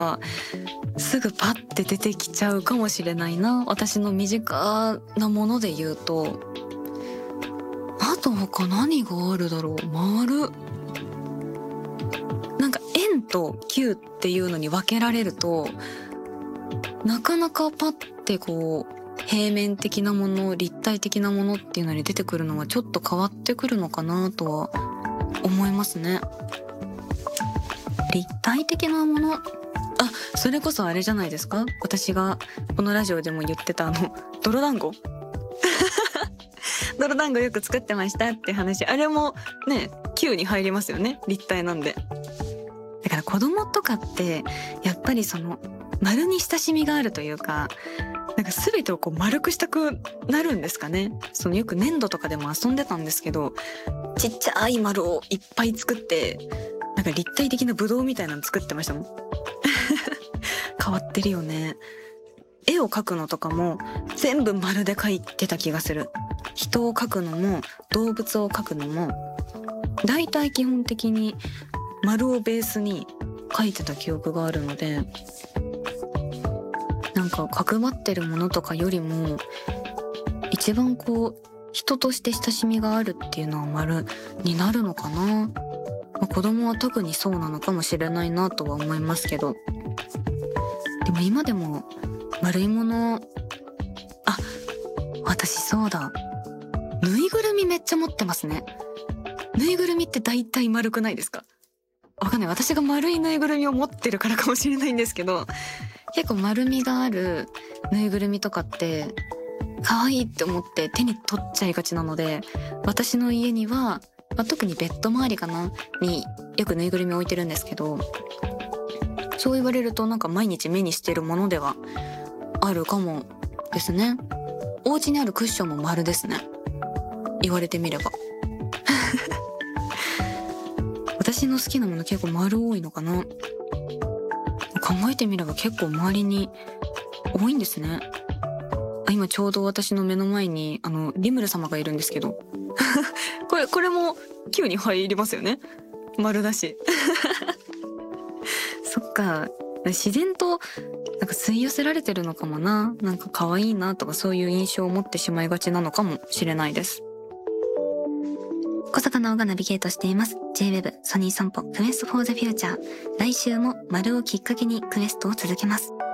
すぐパッて出てきちゃうかもしれないな。私の身近なもので言うと、あと他何があるだろう。丸、なんか円と球っていうのに分けられると、なかなかパッてこう平面的なもの、立体的なものっていうのに出てくるのはちょっと変わってくるのかなとは思いますね。立体的なもの、それこそあれじゃないですか。私がこのラジオでも言ってた泥団子泥団子よく作ってましたって話、あれもね、球に入りますよね。立体なんで。だから子供とかってやっぱりその丸に親しみがあるというか、なんか全てをこう丸くしたくなるんですかね。そのよく粘土とかでも遊んでたんですけど、ちっちゃい丸をいっぱい作って、なんか立体的なブドウみたいなの作ってましたもん変わってるよね。絵を描くのとかも全部丸で描いてた気がする。人を描くのも動物を描くのもだいたい基本的に丸をベースに描いてた記憶があるので、なんか角張ってるものとかよりも一番こう人として親しみがあるっていうのは丸になるのかな。子供は特にそうなのかもしれないなとは思いますけど、でも今でも丸いもの、私そうだ、ぬいぐるみめっちゃ持ってますね。ぬいぐるみって大体丸くないですか？わかんない。私が丸いぬいぐるみを持ってるからかもしれないんですけど、結構丸みがあるぬいぐるみとかって可愛いって思って手に取っちゃいがちなので、私の家には、特にベッド周りかなによくぬいぐるみ置いてるんですけど、そう言われるとなんか毎日目にしてるものではあるかもですね。お家にあるクッションも丸ですね。言われてみれば私の好きなもの結構丸多いのかな。考えてみれば結構周りに多いんですね。今ちょうど私の目の前にリムル様がいるんですけどこれも9に入りますよね。丸だしそっか、自然となんか吸い寄せられてるのかもな。なんか可愛いなとかそういう印象を持ってしまいがちなのかもしれないです。小坂直がナビゲートしています J-Web ソニー散歩クエストフォーザフューチャー。来週も丸をきっかけにクエストを続けます。